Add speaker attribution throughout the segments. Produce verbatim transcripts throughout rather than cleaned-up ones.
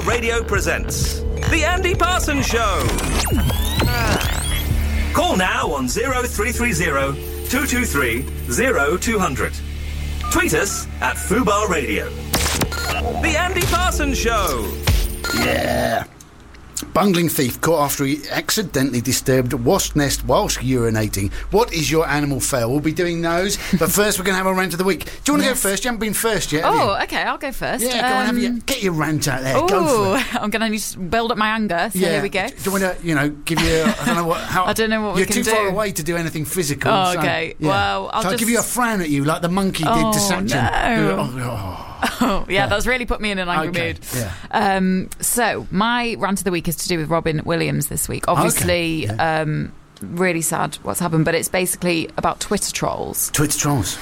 Speaker 1: Fubar Radio presents The Andy Parsons Show. Call now on oh three three oh, two two three, oh two hundred. Tweet us at Fubar Radio. The Andy Parsons Show.
Speaker 2: Yeah. Bungling thief caught after he accidentally disturbed a wasp nest whilst urinating. What is your animal fail? We'll be doing those, but first we're going to have a rant of the week. Do you want to
Speaker 3: Yes.
Speaker 2: go first? You haven't been first yet, have
Speaker 3: Oh,
Speaker 2: you?
Speaker 3: okay, I'll go first.
Speaker 2: Yeah, go on, have your, get your rant out there. Go for
Speaker 3: Oh,
Speaker 2: it.
Speaker 3: I'm going to need to build up my anger, so here we go.
Speaker 2: Do you want to, you know, give you, a, I don't know what, how...
Speaker 3: I don't know what we
Speaker 2: You're
Speaker 3: can
Speaker 2: too
Speaker 3: do.
Speaker 2: far away to do anything physical.
Speaker 3: Oh,
Speaker 2: so,
Speaker 3: okay.
Speaker 2: yeah.
Speaker 3: Well, I'll
Speaker 2: so I'll
Speaker 3: just-
Speaker 2: give you a frown at you like the monkey did
Speaker 3: Oh,
Speaker 2: to Sachin.
Speaker 3: no.
Speaker 2: Oh, oh.
Speaker 3: Oh, yeah, that's really put me in an angry
Speaker 2: Okay,
Speaker 3: mood.
Speaker 2: yeah.
Speaker 3: Um, so, my rant of the week is to do with Robin Williams this week. Obviously,
Speaker 2: Okay, yeah.
Speaker 3: um, really sad what's happened, but it's basically about Twitter trolls.
Speaker 2: Twitter trolls.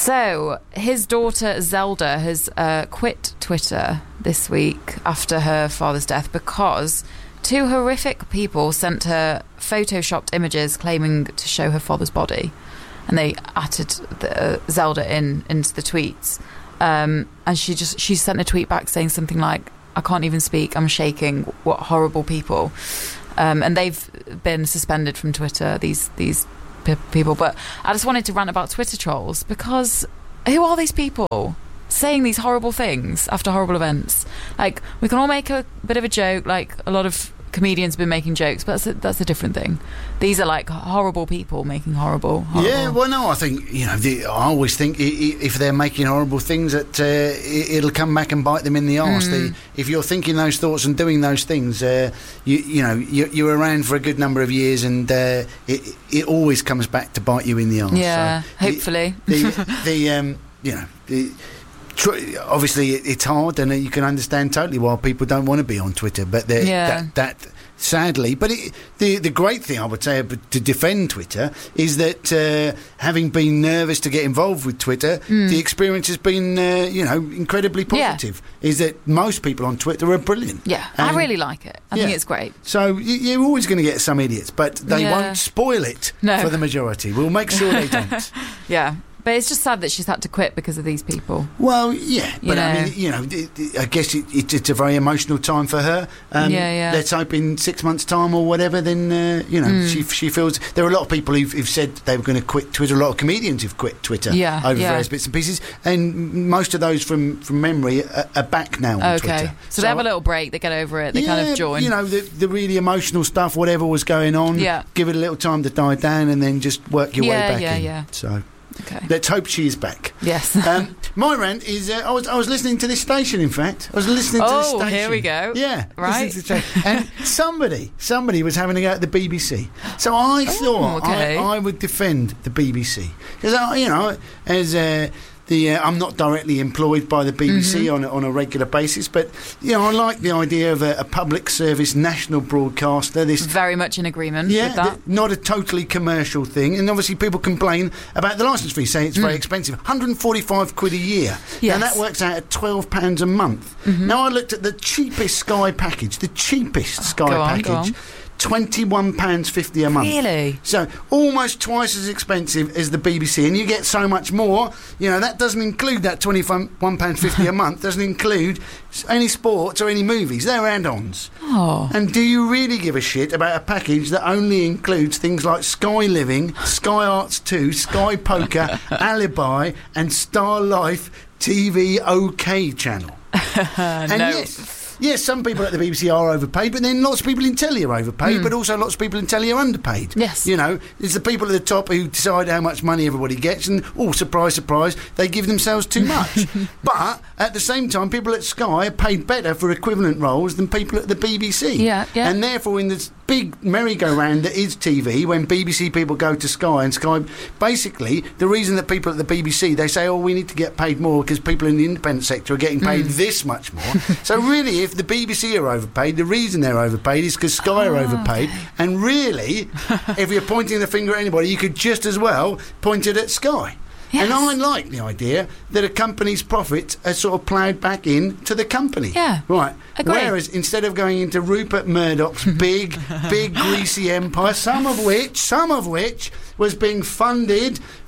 Speaker 3: So, his daughter Zelda has uh, quit Twitter this week after her father's death because two horrific people sent her photoshopped images claiming to show her father's body, and they added the, uh, Zelda in into the tweets. Um, and she just she sent a tweet back saying something like, "I can't even speak. I'm shaking. What horrible people." Um, and they've been suspended from Twitter, these these p- people. But I just wanted to rant about Twitter trolls because who are these people saying these horrible things after horrible events? Like, we can all make a bit of a joke, like a lot of comedians have been making jokes, but that's a, that's a different thing. These are like horrible people making horrible, horrible.
Speaker 2: Yeah, well, no, I think, you know, the, I always think i- i- if they're making horrible things, that uh, it, it'll come back and bite them in the arse.
Speaker 3: Mm.
Speaker 2: The, if you're thinking those thoughts and doing those things, uh, you, you know, you, you're around for a good number of years, and uh, it, it always comes back to bite you in the arse.
Speaker 3: Yeah,
Speaker 2: So,
Speaker 3: hopefully.
Speaker 2: The, the, the um, you know, the, tr- obviously it, it's hard, and you can understand totally why people don't want to be on Twitter, but they're-
Speaker 3: Yeah.
Speaker 2: that, that sadly, but it, the the great thing I would say ab- to defend Twitter is that uh, having been nervous to get involved with Twitter, the experience has been uh, you know incredibly
Speaker 3: Mm. Yeah.
Speaker 2: positive. Is that most people on Twitter are brilliant.
Speaker 3: Yeah,
Speaker 2: And
Speaker 3: I really like it. I think
Speaker 2: yeah.
Speaker 3: it's great.
Speaker 2: So y- you're always going to get some idiots, but they
Speaker 3: Yeah.
Speaker 2: won't spoil it
Speaker 3: No.
Speaker 2: for the majority. We'll make sure they don't.
Speaker 3: Yeah. But it's just sad that she's had to quit because of these people.
Speaker 2: Well, yeah,
Speaker 3: You
Speaker 2: but I
Speaker 3: know.
Speaker 2: mean, you know, it, it, I guess it, it, it's a very emotional time for her. Um,
Speaker 3: Yeah, yeah.
Speaker 2: Let's hope in six months' time or whatever, then uh, you know,
Speaker 3: Mm.
Speaker 2: she she feels. There are a lot of people who've, who've said they were going to quit Twitter. A lot of comedians who've quit Twitter
Speaker 3: Yeah,
Speaker 2: over
Speaker 3: yeah.
Speaker 2: various bits and pieces, and m- most of those from from memory are, are back now on
Speaker 3: Okay.
Speaker 2: Twitter.
Speaker 3: So, they have a little break, they get over it, they kind
Speaker 2: yeah,
Speaker 3: of join.
Speaker 2: You know, the, the really emotional stuff, whatever was going on.
Speaker 3: Yeah.
Speaker 2: Give it a little time to die down, and then just work your
Speaker 3: Yeah,
Speaker 2: way back
Speaker 3: yeah,
Speaker 2: in.
Speaker 3: yeah.
Speaker 2: So
Speaker 3: Okay.
Speaker 2: let's hope she is back.
Speaker 3: Yes.
Speaker 2: Um, my rant is uh, I was I was listening to this station. In fact, I was listening to this
Speaker 3: Oh,
Speaker 2: station.
Speaker 3: here we go.
Speaker 2: Yeah,
Speaker 3: Right.
Speaker 2: listening to the station. And somebody somebody was having a go at the B B C. So I thought
Speaker 3: okay.
Speaker 2: I, I would defend the B B C because you know as. Uh, The, uh, I'm not directly employed by the B B C
Speaker 3: Mm-hmm.
Speaker 2: on, a, on a regular basis, but you know I like the idea of a, a public service national broadcaster. This
Speaker 3: Very much in agreement
Speaker 2: yeah,
Speaker 3: with that.
Speaker 2: th- not a totally commercial thing. And obviously people complain about the licence fee, say it's very expensive. one hundred forty-five quid a year.
Speaker 3: Mm. Yes.
Speaker 2: And that works out at twelve pounds a month.
Speaker 3: Mm-hmm.
Speaker 2: Now I looked at the cheapest Sky package, the cheapest Sky
Speaker 3: go on, go
Speaker 2: package,
Speaker 3: on.
Speaker 2: twenty-one pounds fifty a month.
Speaker 3: Really?
Speaker 2: So almost twice as expensive as the B B C, and you get so much more. You know, that doesn't include that twenty-one pounds fifty a month, doesn't include s- any sports or any movies. They're add-ons.
Speaker 3: Oh.
Speaker 2: And do you really give a shit about a package that only includes things like Sky Living, Sky Arts two, Sky Poker, Alibi, and Star Life T V OK channel? And
Speaker 3: no.
Speaker 2: yes, yes, some people at the B B C are overpaid, but then lots of people in telly are overpaid, but also lots of people in telly are underpaid.
Speaker 3: Yes.
Speaker 2: You know, it's the people at the top who decide how much money everybody gets, and, oh, surprise, surprise, they give themselves too much. But at the same time, people at Sky are paid better for equivalent roles than people at the B B C.
Speaker 3: Yeah, yeah.
Speaker 2: And therefore, in this big merry-go-round that is T V, when B B C people go to Sky, and Sky, basically, the reason that people at the B B C, they say, oh, we need to get paid more because people in the independent sector are getting paid
Speaker 3: Mm.
Speaker 2: this much more. So really, if the B B C are overpaid, the reason they're overpaid is because Sky are
Speaker 3: Oh,
Speaker 2: overpaid.
Speaker 3: okay.
Speaker 2: And really, if you're pointing the finger at anybody, you could just as well point it at Sky.
Speaker 3: Yes.
Speaker 2: And I like the idea that a company's profits are sort of ploughed back in to the company.
Speaker 3: Yeah.
Speaker 2: Right.
Speaker 3: Agree.
Speaker 2: Whereas instead of going into Rupert Murdoch's big, big greasy empire, some of which, some of which was being funded for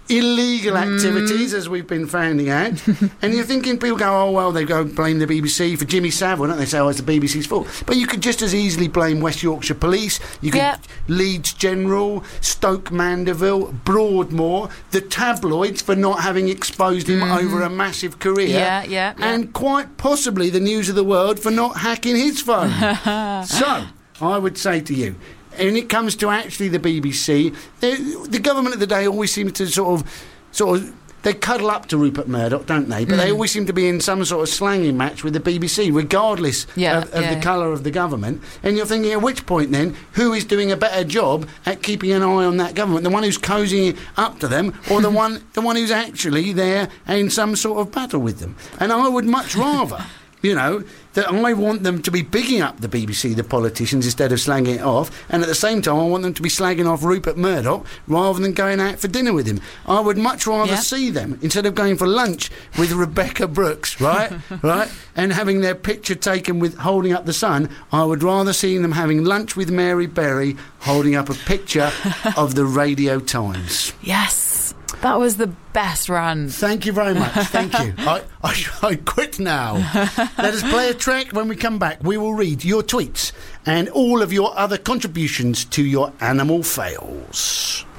Speaker 2: illegal activities, mm. as we've been finding out. And you're thinking, people go, oh, well, they go blame the B B C for Jimmy Savile, don't they? Say, oh, it's the B B C's fault. But you could just as easily blame West Yorkshire Police, you could yep. Leeds General, Stoke Mandeville, Broadmoor, the tabloids for not having exposed him mm. over a massive career,
Speaker 3: yeah, yeah, yeah.
Speaker 2: and quite possibly the News of the World for not hacking his phone. So, I would say to you, when it comes to actually the B B C, the government of the day always seems to sort of, sort of, they cuddle up to Rupert Murdoch, don't they? But mm. they always seem to be in some sort of slanging match with the B B C, regardless
Speaker 3: yeah,
Speaker 2: of, of
Speaker 3: yeah.
Speaker 2: the colour of the government. And you're thinking, at which point then, who is doing a better job at keeping an eye on that government? The one who's cozying up to them, or the one, the one who's actually there in some sort of battle with them? And I would much rather, you know, that I want them to be bigging up the B B C, the politicians, instead of slagging it off. And at the same time, I want them to be slagging off Rupert Murdoch rather than going out for dinner with him. I would much rather yeah. see them, instead of going for lunch with Rebecca Brooks, right, right, and having their picture taken with holding up the Sun, I would rather see them having lunch with Mary Berry holding up a picture of the Radio Times.
Speaker 3: Yes. That was the best run.
Speaker 2: Thank you very much. Thank you. I, I, I quit now. Let us play a track. When we come back, we will read your tweets and all of your other contributions to your animal fails.